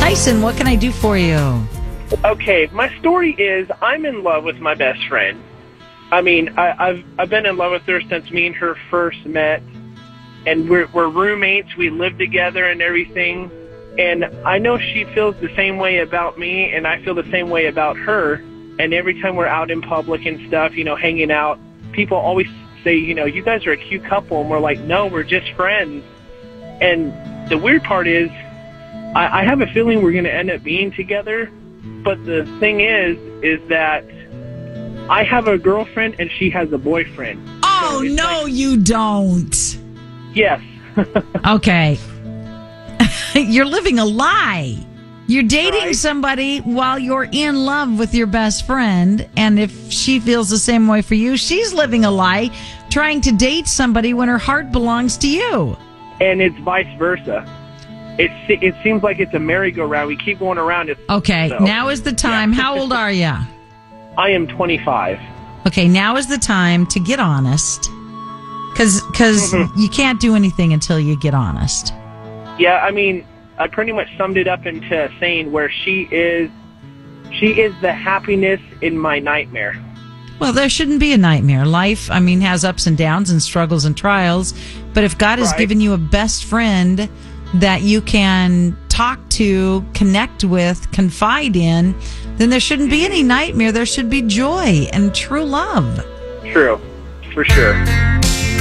Tyson, what can I do for you? Okay, my story is I'm in love with my best friend. I mean, I've been in love with her since me and her first met, and we're roommates. We live together and everything, and I know she feels the same way about me, and I feel the same way about her. And every time we're out in public and stuff, hanging out, people always say, you guys are a cute couple, and we're like, no, we're just friends. And the weird part is, I have a feeling we're going to end up being together. But the thing is that I have a girlfriend and she has a boyfriend. Oh, so no, you don't. Yes. Okay. You're living a lie. You're dating Right. somebody while you're in love with your best friend. And if she feels the same way for you, she's living a lie, trying to date somebody when her heart belongs to you. And it's vice versa. It seems like it's a merry-go-round. We keep going around. Okay, so, now is the time. Yeah. How old are you? I am 25. Okay, now is the time to get honest. Because you can't do anything until you get honest. Yeah, I mean, I pretty much summed it up into saying where she is the happiness in my nightmare. Well, there shouldn't be a nightmare. Life, has ups and downs and struggles and trials. But if God has given you a best friend that you can talk to, connect with, confide in, then there shouldn't be any nightmare. There should be joy and true love. True, for sure.